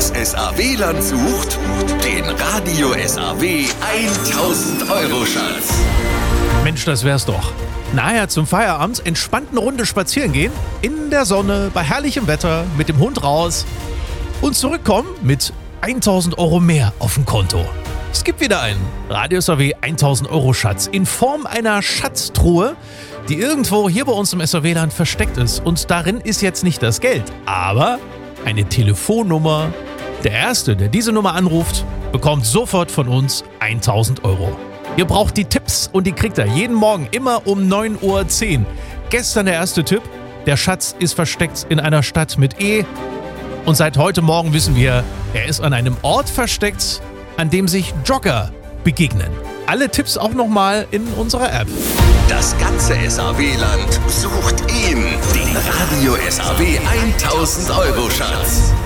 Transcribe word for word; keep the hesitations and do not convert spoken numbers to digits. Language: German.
Das S A W-Land sucht den Radio S A W tausend Euro Schatz. Mensch, das wär's doch. Nachher zum Feierabend entspannt eine Runde spazieren gehen, in der Sonne, bei herrlichem Wetter, mit dem Hund raus und zurückkommen mit tausend Euro mehr auf dem Konto. Es gibt wieder einen Radio S A W tausend Euro Schatz in Form einer Schatztruhe, die irgendwo hier bei uns im S A W-Land versteckt ist. Und darin ist jetzt nicht das Geld, aber eine Telefonnummer. Der Erste, der diese Nummer anruft, bekommt sofort von uns tausend Euro. Ihr braucht die Tipps und die kriegt ihr jeden Morgen immer um neun Uhr zehn. Gestern der erste Tipp: Der Schatz ist versteckt in einer Stadt mit E. Und seit heute Morgen wissen wir, er ist an einem Ort versteckt, an dem sich Jogger begegnen. Alle Tipps auch nochmal in unserer App. Das ganze S A W-Land sucht ihn, den Radio S A W tausend Euro Schatz.